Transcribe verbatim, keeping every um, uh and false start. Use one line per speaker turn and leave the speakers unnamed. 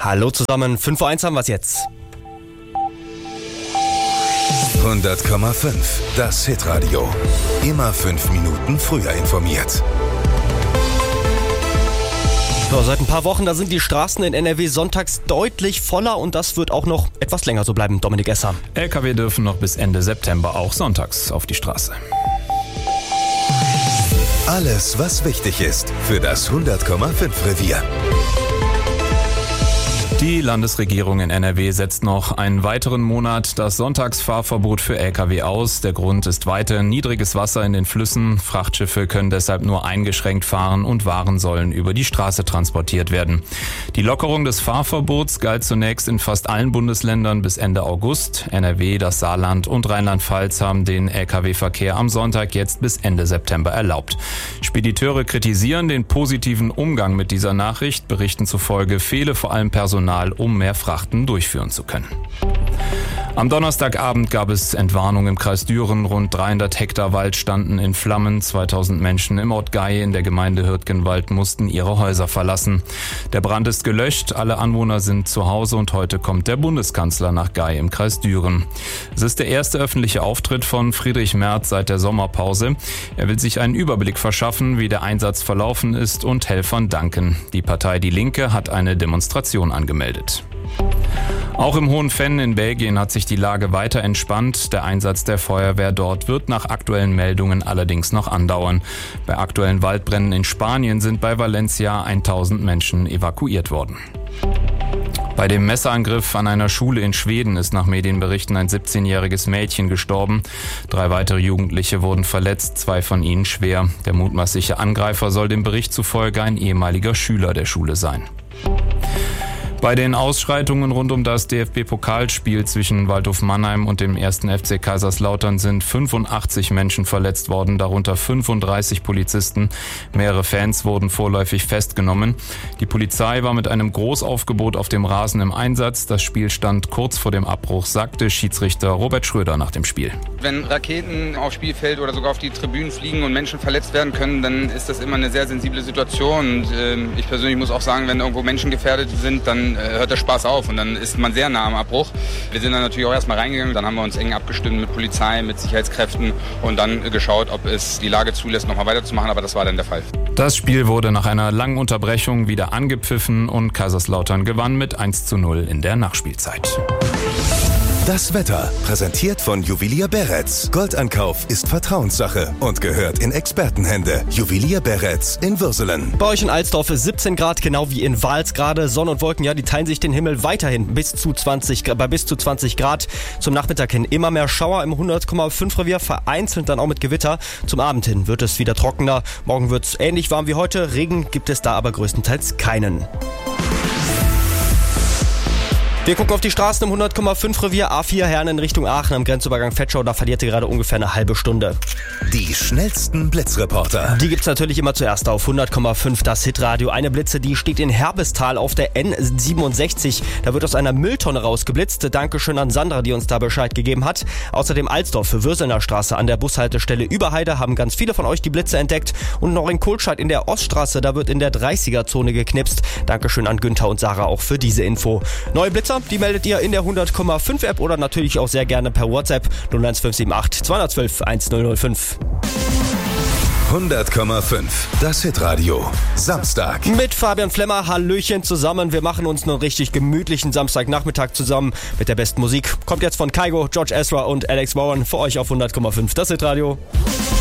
Hallo zusammen, fünf Uhr eins haben wir es jetzt.
hundert Komma fünf, das Hitradio. Immer fünf Minuten früher informiert.
So, seit ein paar Wochen, da sind die Straßen in N R W sonntags deutlich voller und das wird auch noch etwas länger so bleiben. Dominik Esser.
L K W dürfen noch bis Ende September auch sonntags auf die Straße.
Alles, was wichtig ist für das hundert Komma fünf Revier.
Die Landesregierung in N R W setzt noch einen weiteren Monat das Sonntagsfahrverbot für L K W aus. Der Grund ist weiter niedriges Wasser in den Flüssen. Frachtschiffe können deshalb nur eingeschränkt fahren und Waren sollen über die Straße transportiert werden. Die Lockerung des Fahrverbots galt zunächst in fast allen Bundesländern bis Ende August. N R W, das Saarland und Rheinland-Pfalz haben den L K W-Verkehr am Sonntag jetzt bis Ende September erlaubt. Spediteure kritisieren den positiven Umgang mit dieser Nachricht. Berichten zufolge fehle vor allem Personal, um mehr Frachten durchführen zu können. Am Donnerstagabend gab es Entwarnung im Kreis Düren. Rund dreihundert Hektar Wald standen in Flammen. zweitausend Menschen im Ort Gey in der Gemeinde Hürtgenwald mussten ihre Häuser verlassen. Der Brand ist gelöscht, alle Anwohner sind zu Hause und heute kommt der Bundeskanzler nach Gey im Kreis Düren. Es ist der erste öffentliche Auftritt von Friedrich Merz seit der Sommerpause. Er will sich einen Überblick verschaffen, wie der Einsatz verlaufen ist und Helfern danken. Die Partei Die Linke hat eine Demonstration angemeldet. Auch im Hohen Venn in Belgien hat sich die Lage weiter entspannt. Der Einsatz der Feuerwehr dort wird nach aktuellen Meldungen allerdings noch andauern. Bei aktuellen Waldbränden in Spanien sind bei Valencia tausend Menschen evakuiert worden. Bei dem Messerangriff an einer Schule in Schweden ist nach Medienberichten ein siebzehnjähriges Mädchen gestorben. Drei weitere Jugendliche wurden verletzt, zwei von ihnen schwer. Der mutmaßliche Angreifer soll dem Bericht zufolge ein ehemaliger Schüler der Schule sein. Bei den Ausschreitungen rund um das D F B-Pokalspiel zwischen Waldhof Mannheim und dem ersten F C Kaiserslautern sind fünfundachtzig Menschen verletzt worden, darunter fünfunddreißig Polizisten. Mehrere Fans wurden vorläufig festgenommen. Die Polizei war mit einem Großaufgebot auf dem Rasen im Einsatz. Das Spiel stand kurz vor dem Abbruch, sagte Schiedsrichter Robert Schröder nach dem Spiel.
Wenn Raketen aufs Spielfeld oder sogar auf die Tribünen fliegen und Menschen verletzt werden können, dann ist das immer eine sehr sensible Situation. Und äh, ich persönlich muss auch sagen, wenn irgendwo Menschen gefährdet sind, dann hört der Spaß auf und dann ist man sehr nah am Abbruch. Wir sind dann natürlich auch erstmal reingegangen, dann haben wir uns eng abgestimmt mit Polizei, mit Sicherheitskräften und dann geschaut, ob es die Lage zulässt, nochmal weiterzumachen, aber das war dann der Fall.
Das Spiel wurde nach einer langen Unterbrechung wieder angepfiffen und Kaiserslautern gewann mit eins zu null in der Nachspielzeit.
Das Wetter, präsentiert von Juwelier Beretz. Goldankauf ist Vertrauenssache und gehört in Expertenhände. Juwelier Beretz in Würselen.
Bei euch in Alsdorf ist siebzehn Grad, genau wie in Wals gerade. Sonne und Wolken, ja, die teilen sich den Himmel weiterhin bis zu zwanzig, bei bis zu zwanzig Grad. Zum Nachmittag hin immer mehr Schauer im hundert Komma fünf Revier, vereinzelt dann auch mit Gewitter. Zum Abend hin wird es wieder trockener. Morgen wird es ähnlich warm wie heute. Regen gibt es da aber größtenteils keinen. Wir gucken auf die Straßen im hundert Komma fünf Revier. A vier Herne in Richtung Aachen am Grenzübergang Vetschau. Da verliert ihr gerade ungefähr eine halbe Stunde.
Die schnellsten Blitzreporter.
Die gibt's natürlich immer zuerst auf hundert Komma fünf, das Hitradio. Eine Blitze, die steht in Herbestal auf der N siebenundsechzig. Da wird aus einer Mülltonne rausgeblitzt. Dankeschön an Sandra, die uns da Bescheid gegeben hat. Außerdem Alsdorf, Würsener Straße an der Bushaltestelle Überheide haben ganz viele von euch die Blitze entdeckt. Und noch in Kohlscheid in der Oststraße, da wird in der dreißiger-Zone geknipst. Dankeschön an Günther und Sarah auch für diese Info. Neue Blitzer, die meldet ihr in der hundert Komma fünf App oder natürlich auch sehr gerne per WhatsApp null eins fünf sieben acht zwei eins zwei eins null null fünf.
hundert Komma fünf, das Hitradio. Samstag.
Mit Fabian Flemmer, Hallöchen zusammen. Wir machen uns einen richtig gemütlichen Samstagnachmittag zusammen mit der besten Musik. Kommt jetzt von Kygo, George Ezra und Alex Warren für euch auf hundert Komma fünf, das Hitradio.